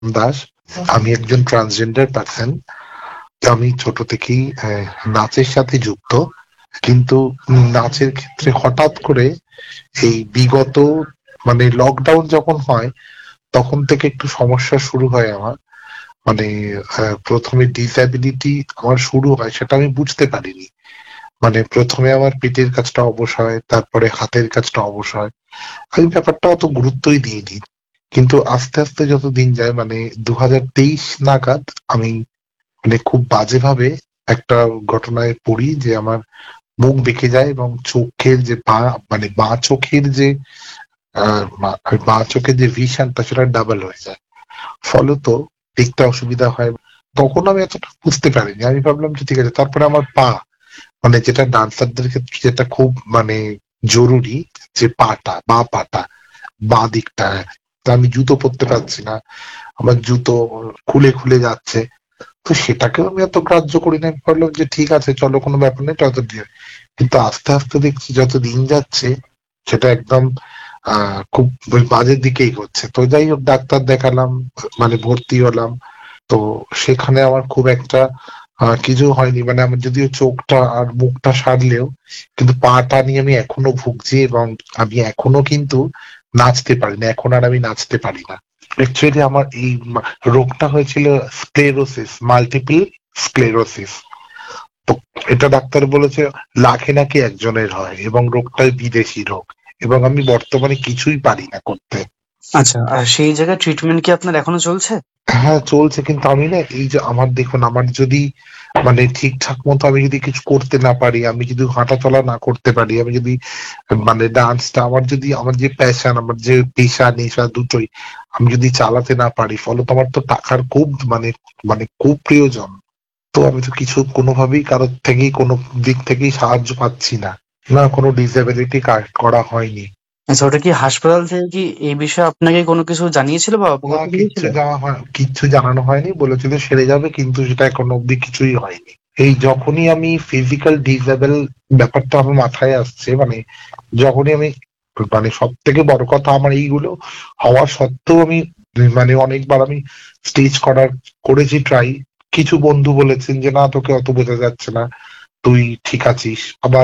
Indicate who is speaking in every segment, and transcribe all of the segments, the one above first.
Speaker 1: দাস। আমি একজন transgender person. আমি ছোট থেকেই নাচের সাথে যুক্ত, কিন্তু নাচের ক্ষেত্রে হঠাৎ করে এই বিগত লকডাউন যখন হয় তখন থেকে একটু সমস্যা শুরু হয় আমার। মানে প্রথমে ডিসএবিলিটি আমার শুরু হয়, সেটা আমি বুঝতে পারিনি। প্রথমে আমার পেটের কাজটা অবশ হয়, তারপরে হাতের কাজটা অবশ হয়। আমি ব্যাপারটা অত গুরুত্বই দিইনি, কিন্তু আস্তে আস্তে যত দিন যায় 2023 নাগাদ আমি খুব বাজেভাবে একটা ঘটনায় পড়ি যে আমার মুখ বেঁকে যায় এবং চোখের যে বাঁ চোখের যে বাঁ চোখের যে ভিশনটা সেটা ডাবল হয়ে যায়। ফলত দেখতে অসুবিধা হয়। তখন আমি এতটা বুঝতে পারিনি, আমি ভাবলাম যে ঠিক আছে। তারপরে আমার পা, যেটা ডান্সারদের ক্ষেত্রে যেটা খুব জরুরি, যে পাটা, বাঁ পাটা, বাঁ দিকটা, তা আমি জুতো পরতে পারছি না, আমার জুতো খুলে খুলে যাচ্ছে। তো সেটাকেও আমি এত গ্রাহ্য করি না, আমি ভাবলাম যে ঠিক আছে চলো, কোনো ব্যাপার নেই, তত দিয়ে। কিন্তু আস্তে আস্তে দেখছি যত দিন যাচ্ছে সেটা একদম খুব ওই বাজের দিকেই হচ্ছে। তো যাই হোক, ডাক্তার দেখালাম, ভর্তি হলাম। তো সেখানে আমার খুব একটা কিছু হয়নি, আমার যদিও চোখটা আর মুখটা সারলেও, কিন্তু পাটা নিয়ে আমি এখনো ভুগছি এবং আমি এখনো কিন্তু নাচতে পারি না, এখন আর আমি নাচতে পারি না। অ্যাকচুয়ালি আমার এই রোগটা হয়েছিল স্ক্লেরোসিস, মাল্টিপল স্ক্লেরোসিস। তো এটা ডাক্তার বলেছে লাখে নাকি একজনের হয় এবং রোগটা বিদেশি রোগ, এবং আমি বর্তমানে কিছুই পারি না করতে।
Speaker 2: আচ্ছা, আর সেই জায়গায় ট্রিটমেন্ট কি আপনার এখনো চলছে?
Speaker 1: হ্যাঁ, চলছে, কিন্তু আমি না, এই যে আমার দেখুন, আমার যদি ঠিকঠাক মতো আমি যদি কিছু করতে না পারি, আমি যদি হাঁটা চলা না করতে পারি, আমি যদি ডান্সটা, আমার যদি আমার যে প্যাশন, আমার যে পেশা নেশা দুটোই আমি যদি চালাতে না পারি, ফলত আমার তো টাকার খুব খুব প্রয়োজন। তো আমি তো কিছু কোনোভাবেই কারোর থেকেই কোনো দিক থেকেই সাহায্য পাচ্ছি না। না, কোনো ডিসেবিলিটি কার্ড করা হয়নি।
Speaker 2: আচ্ছা, ওটা কি হাসপাতাল থেকে কি এই বিষয়ে আপনাকে কোনো কিছু জানিয়েছিল বা
Speaker 1: না,
Speaker 2: অবগত করেছিল?
Speaker 1: কিচ্ছু জানানো হয়নি, বলেছিল সেরে যাবে, কিন্তু সেটা এখনো অব্দি কিছুই হয়নি। এই যখনই আমি ফিজিক্যাল ডিসেবল ব্যাপারটা আমার মাথায় আসছে, যখনই আমি সব থেকে বড় কথা, আমার এইগুলো হওয়ার সত্ত্বেও আমি অনেকবার আমি স্টেজ করেছি ট্রাই। কিছু বন্ধু বলেছেন যে না, তোকে অত বোঝা যাচ্ছে না, তুই ঠিক আছিস। আবার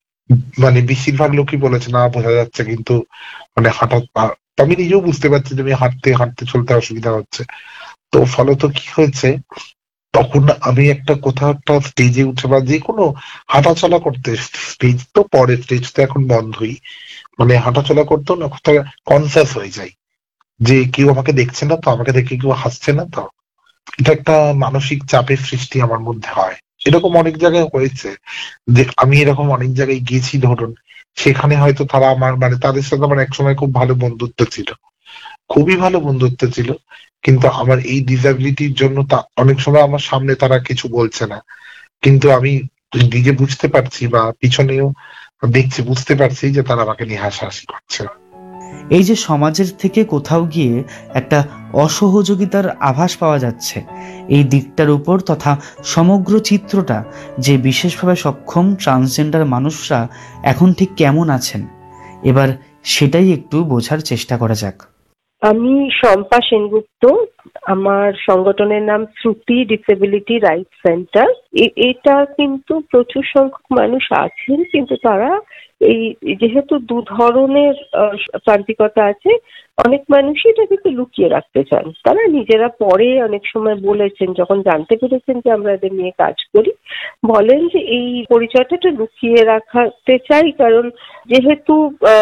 Speaker 1: বেশিরভাগ লোকই বলেছে না, বোঝা যাচ্ছে, কিন্তু হাঁটা আমি নিজেও বুঝতে পারছি যে আমি হাঁটতে হাঁটতে চলতে অসুবিধা হচ্ছে। তো ফলত কি হয়েছে, তখন আমি একটা কোথাও একটা স্টেজে উঠে বা যে কোনো হাঁটাচলা করতে, স্টেজ তো পরে, স্টেজ তো এখন বন্ধই, হাঁটাচলা করতেও না কোথাও কনসাস হয়ে যাই যে কেউ আমাকে দেখছে না তো, আমাকে দেখে কেউ হাসছে না তো। এটা একটা মানসিক চাপের সৃষ্টি আমার মধ্যে হয়। এরকম অনেক জায়গায় হয়েছে যে আমি এরকম অনেক জায়গায় গেছি ধরুন, সেখানে হয়তো তারা আমার তাদের সাথে আমার একসময় খুব ভালো বন্ধুত্ব ছিল, খুবই ভালো বন্ধুত্ব ছিল, কিন্তু আমার এই ডিসএবিলিটির জন্য তা অনেক সময় আমার সামনে তারা কিছু বলছে না, কিন্তু আমি নিজে বুঝতে পারছি বা পিছনেও দেখছি, বুঝতে পারছি যে তারা আমাকে নিয়ে হাসাহাসি করছে।
Speaker 2: এই যে সমাজের থেকে কোথাও গিয়ে একটা অসহযোগিতার আভাস পাওয়া যাচ্ছে, এই দিকটার উপর তথা সমগ্র চিত্রটা যে বিশেষভাবে সক্ষম ট্রান্সজেন্ডার মানুষরা এখন ঠিক কেমন আছেন, এবার সেটাই একটু বোঝার চেষ্টা করা যাক।
Speaker 3: আমি শম্পা সেনগুপ্ত। আমার সংগঠনের নাম শ্রুতি ডিসেবিলিটি রাইটস সেন্টার। এটা কিন্তু প্রচুর সংখ্যক মানুষ আছেন, কিন্তু তারা এই যেহেতু দু ধরনের প্রান্তিকতা আছে, অনেক মানুষই এটা কিন্তু লুকিয়ে রাখতে চান। তারা নিজেরা পরে অনেক সময় বলেছেন, যখন জানতে পেরেছেন যে আমরা এদের নিয়ে কাজ করি, বলেন যে এই পরিচয়টা একটু লুকিয়ে রাখতে চাই, কারণ যেহেতু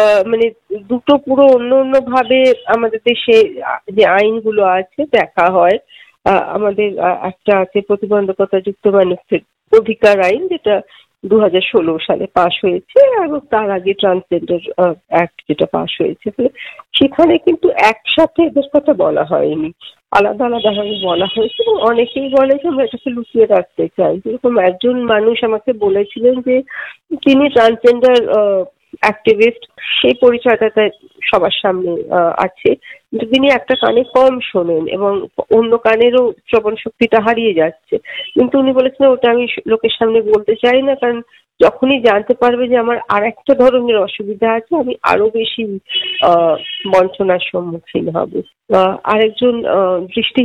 Speaker 3: দুটো পুরো অন্য অন্য ভাবে আমাদের দেশে যে আইনগুলো আছে দেখা হয়। আমাদের একটা আছে প্রতিবন্ধকতা যুক্ত মানুষের অধিকার আইন, যেটা 2016 সালে পাশ হয়েছে, এবং তার আগে ট্রান্সজেন্ডার অ্যাক্ট যেটা পাশ হয়েছে। সেখানে কিন্তু একসাথে এদের কথা বলা হয়নি, আলাদা আলাদা ভাবে বলা হয়েছে, এবং অনেকেই বলে যে আমরা এটাকে লুকিয়ে রাখতে চাই। যেরকম একজন মানুষ আমাকে বলেছিলেন যে তিনি ট্রান্সজেন্ডার অ্যাক্টিভিস্ট, সেই পরিচয়টা সবার সামনে আছে, কিন্তু তিনি একটা কানে কম শোনেন এবং অন্য কানেরও শ্রবণ শক্তিটা হারিয়ে যাচ্ছে। কিন্তু উনি বলেছেন ওটা আমি লোকের সামনে বলতে চাই না, কারণ যখনই জানতে পারবে যে আমার আর একটা ধরনের অসুবিধা আছে, আমি আরো বেশি বঞ্চনার সম্মুখীন হব। আরেকজন দৃষ্টি